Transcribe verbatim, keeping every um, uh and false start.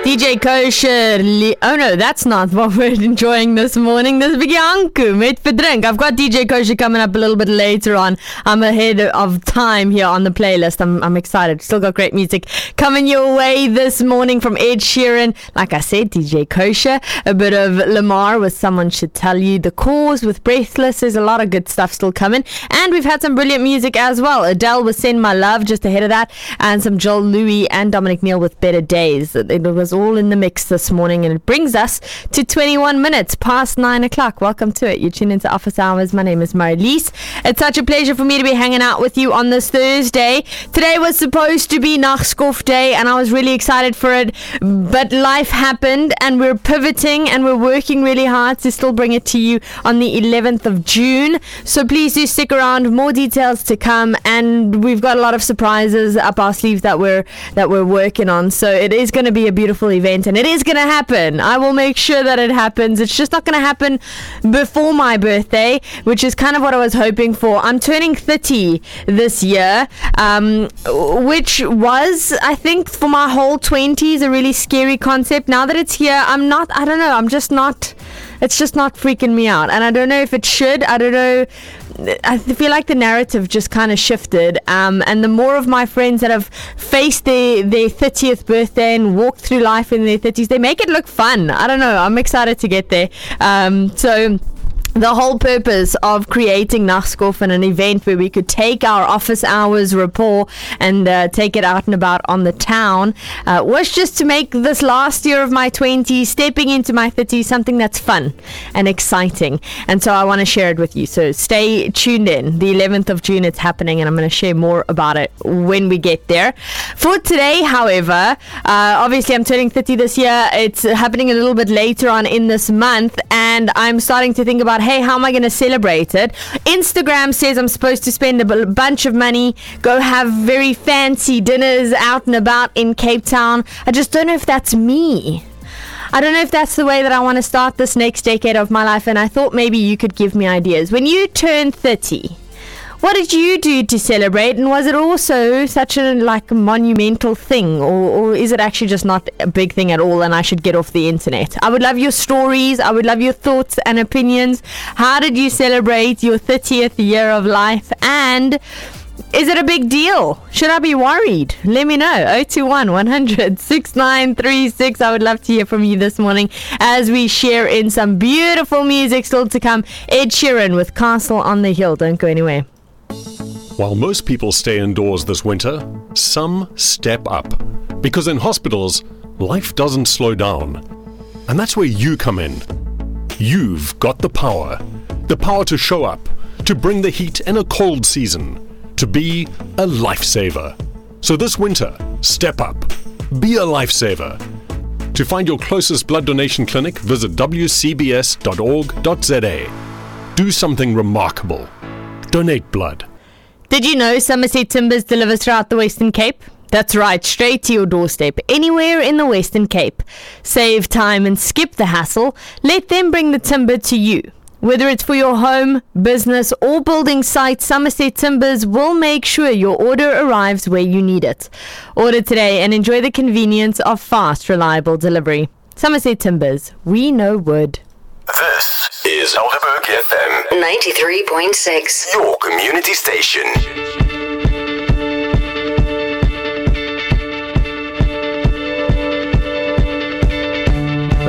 D J Kosher. Li- oh no, that's not what we're enjoying this morning. This is Bianco met Verdrink. I've got D J Kosher coming up a little bit later on. I'm ahead of time here on the playlist. I'm, I'm excited. Still got great music coming your way this morning from Ed Sheeran. Like I said, D J Kosher. A bit of Lamar with Someone Should Tell You. The Cause with Breathless. There's a lot of good stuff still coming. And we've had some brilliant music as well. Adele with Send My Love just ahead of that. And some Joel Louis and Dominic Neal with Better Days. It was all in the mix this morning, and it brings us to twenty-one minutes past nine o'clock. Welcome to it. You're tuned into Office Hours. My name is Marilise. It's such a pleasure for me to be hanging out with you on this Thursday. Today was supposed to be Nachtskof Day, and I was really excited for it, but life happened, and we're pivoting, and we're working really hard to still bring it to you on the eleventh of June. So please do stick around. More details to come, and we've got a lot of surprises up our sleeves that we're that we're working on. So it is going to be a beautiful event, and it is going to happen. I will make sure that it happens. It's just not going to happen before my birthday, which is kind of what I was hoping for. I'm turning thirty this year, um, which was, I think, for my whole twenties, a really scary concept. Now that it's here, I'm not, I don't know, I'm just not, it's just not freaking me out. And I don't know if it should. I don't know. I feel like the narrative just kind of shifted, um, and the more of my friends that have faced their, their thirtieth birthday and walked through life in their thirties, they make it look fun. I don't know. I'm excited to get there. Um, so... The whole purpose of creating Nachtskof and an event where we could take our office hours rapport and uh, take it out and about on the town uh, was just to make this last year of my twenties, stepping into my thirties, something that's fun and exciting. And so I want to share it with you. So stay tuned in. The eleventh of June it's happening, and I'm going to share more about it when we get there. For today, however, uh, obviously I'm turning thirty this year. It's happening a little bit later on in this month, and I'm starting to think about, hey, how am I going to celebrate it? Instagram says I'm supposed to spend a b- bunch of money, go have very fancy dinners out and about in Cape Town. I just don't know if that's me. I don't know if that's the way that I want to start this next decade of my life, and I thought maybe you could give me ideas. When you turn thirty, what did you do to celebrate, and was it also such a like monumental thing, or, or is it actually just not a big thing at all and I should get off the internet? I would love your stories. I would love your thoughts and opinions. How did you celebrate your thirtieth year of life, and is it a big deal? Should I be worried? Let me know. oh two one, one hundred, six nine three six. I would love to hear from you this morning as we share in some beautiful music still to come. Ed Sheeran with Castle on the Hill. Don't go anywhere. While most people stay indoors this winter, some step up. Because in hospitals, life doesn't slow down. And that's where you come in. You've got the power. The power to show up, to bring the heat in a cold season, to be a lifesaver. So this winter, step up. Be a lifesaver. To find your closest blood donation clinic, visit w c b s dot org dot z a. Do something remarkable. Donate blood. Did you know Somerset Timbers delivers throughout the Western Cape? That's right, straight to your doorstep, anywhere in the Western Cape. Save time and skip the hassle. Let them bring the timber to you. Whether it's for your home, business, or building site, Somerset Timbers will make sure your order arrives where you need it. Order today and enjoy the convenience of fast, reliable delivery. Somerset Timbers, we know wood. This is Helderberg F M ninety-three point six, your community station.